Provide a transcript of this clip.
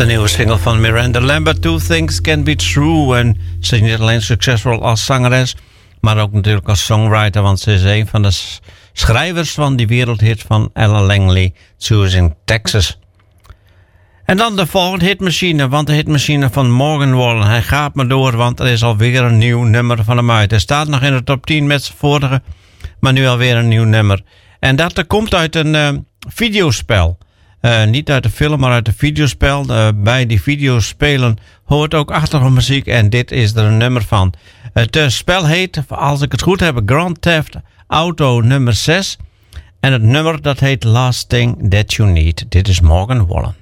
De nieuwe single van Miranda Lambert, Two Things Can Be True. En ze is niet alleen succesvol als zangeres, maar ook natuurlijk als songwriter. Want ze is een van de schrijvers van die wereldhit van Ella Langley, Choosing Texas. En dan de volgende hitmachine, want de hitmachine van Morgan Wallen. Hij gaat maar door, want er is alweer een nieuw nummer van hem uit. Hij staat nog in de top 10 met zijn vorige, maar nu alweer een nieuw nummer. En dat komt uit een videospel. Niet uit de film, maar uit een videospel. Bij die videospelen hoort ook achtergrondmuziek en dit is er een nummer van. Het spel heet, als ik het goed heb, Grand Theft Auto nummer 6. En het nummer dat heet Last Thing That You Need. Dit is Morgan Wallen.